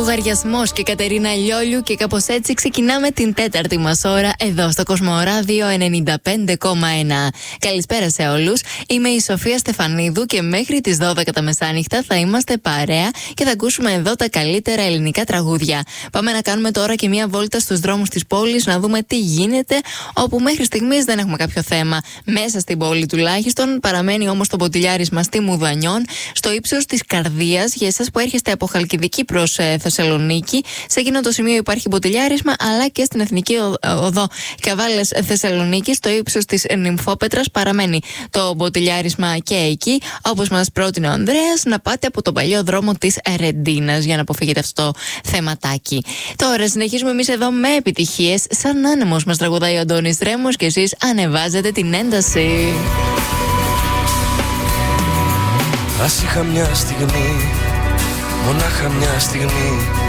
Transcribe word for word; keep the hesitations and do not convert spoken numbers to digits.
Λογαριασμός και Κατερίνα Λιόλιου, και κάπως έτσι ξεκινάμε την τέταρτη μας ώρα εδώ στο Κοσμοράδιο ενενήντα πέντε κόμμα ένα. Καλησπέρα σε όλους. Είμαι η Σοφία Στεφανίδου και μέχρι τις δώδεκα τα μεσάνυχτα θα είμαστε παρέα και θα ακούσουμε εδώ τα καλύτερα ελληνικά τραγούδια. Πάμε να κάνουμε τώρα και μια βόλτα στους δρόμους της πόλης, να δούμε τι γίνεται, όπου μέχρι στιγμής δεν έχουμε κάποιο θέμα μέσα στην πόλη τουλάχιστον. Παραμένει όμως το μποτιλιάρισμα στη Μουδανιών, στο ύψος της Καρδίας, για εσάς που έρχεστε από Χαλκιδική προς ε, Θεσσαλονίκη. Σε εκείνο το σημείο υπάρχει μποτιλιάρισμα, αλλά και στην Εθνική Οδό Καβάλες Θεσσαλονίκη, στο ύψος της Νυμφόπετρας, παραμένει το μποτιλιάρισμα και εκεί. Όπως μας πρότεινε ο Ανδρέας, να πάτε από τον παλιό δρόμο της Ρεντίνας για να αποφύγετε αυτό το θεματάκι. Τώρα συνεχίζουμε εμείς εδώ με επιτυχίες. Σαν άνεμος μας τραγουδάει ο Αντώνης Ρέμος και εσείς ανεβάζετε την ένταση. Ας είχα μια στιγμή, μονάχα μια στιγμή,